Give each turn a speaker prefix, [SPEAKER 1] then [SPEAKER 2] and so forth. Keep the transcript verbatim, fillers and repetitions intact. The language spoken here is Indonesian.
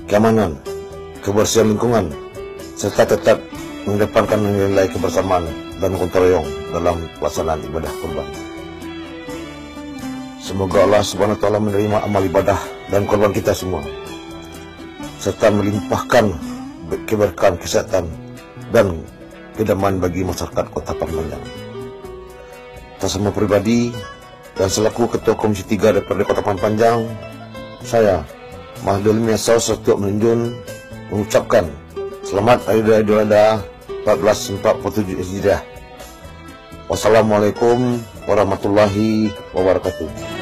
[SPEAKER 1] keamanan, kebersihan lingkungan, serta tetap mengedepankan nilai kebersamaan dan gotong royong dalam pelaksanaan ibadah kurban. Semoga Allah Subhanahu wa taala menerima amal ibadah dan kurban kita semua, serta melimpahkan keberkahan kesehatan dan kedamaian bagi masyarakat Kota Pangandaran. Atas nama pribadi dan selaku Ketua Komisi tiga D P R D Kota Pangandaran, saya Mahdul Miasau Setio Menunjun mengucapkan selamat Hari Raya Idul Adha seribu empat ratus empat puluh tujuh Hijriah. Wassalamualaikum warahmatullahi wabarakatuh.